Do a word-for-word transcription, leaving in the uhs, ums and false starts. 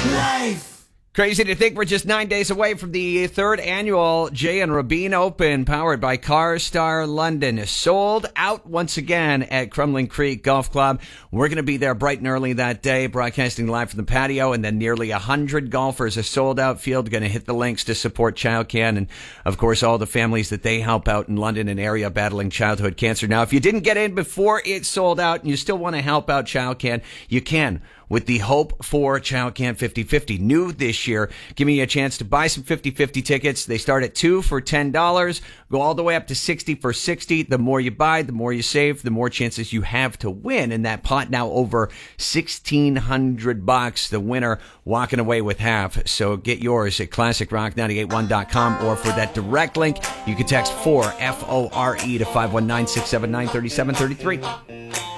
Life. Crazy to think we're just nine days away from the third annual Jay and Rabin Open, powered by CarStar London. Sold out once again at Crumbling Creek Golf Club. We're going to be there bright and early that day, broadcasting live from the patio, and then nearly one hundred golfers. A sold-out field, going to hit the links to support ChildCan, and, of course, all the families that they help out in London and area battling childhood cancer. Now, if you didn't get in before it sold out and you still want to help out ChildCan, you can with the Hope for ChildCan fifty fifty. New this year, giving you a chance to buy some fifty fifty tickets. They start at two for ten dollars, go all the way up to sixty for sixty. The more you buy, the more you save, the more chances you have to win. And that pot now over sixteen hundred bucks. The winner walking away with half. So get yours at classic rock nine eight one dot com, or for that direct link, you can text four F O R E to five one nine, six seven nine, three seven three three.